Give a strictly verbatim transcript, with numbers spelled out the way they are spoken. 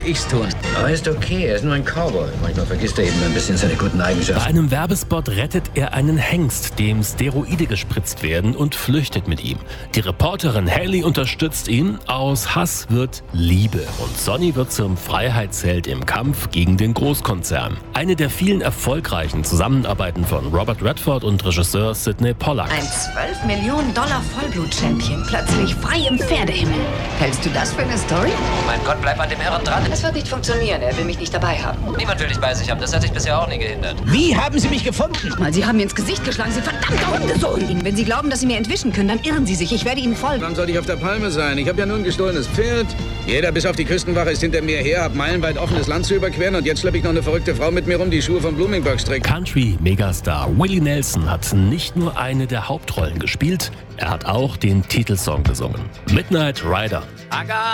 Ich's tun. Aber ist okay, er ist nur ein Cowboy. Manchmal vergisst er eben ein bisschen seine guten Bei Eigenschaften. einem Werbespot rettet er einen Hengst, dem Steroide gespritzt werden, und flüchtet mit ihm. Die Reporterin Haley unterstützt ihn. Aus Hass wird Liebe und Sonny wird zum Freiheitsheld im Kampf gegen den Großkonzern. Eine der vielen erfolgreichen Zusammenarbeiten von Robert Redford und Regisseur Sydney Pollack. Ein zwölf Millionen Dollar Vollblut-Champion, plötzlich frei im Pferdehimmel. Hältst du das für eine Story? Mein Gott, bleib an dem Irren dran. Das wird nicht funktionieren, er will mich nicht dabei haben. Niemand will dich bei sich haben, das hat dich bisher auch nie gehindert. Wie haben Sie mich gefunden? Mal, Sie haben mir ins Gesicht geschlagen, Sie verdammter Hundesohn! Wenn Sie glauben, dass Sie mir entwischen können, dann irren Sie sich. Ich werde Ihnen folgen. Warum sollte ich auf der Palme sein? Ich habe ja nur ein gestohlenes Pferd. Jeder bis auf die Küstenwache ist hinter mir her, hab meilenweit offenes Land zu überqueren und jetzt schleppe ich noch eine verrückte Frau mit mir rum, die Schuhe von Bloomingbugs trägt. Country-Megastar Willie Nelson hat nicht nur eine der Hauptrollen gespielt, er hat auch den Titelsong gesungen. Midnight Rider.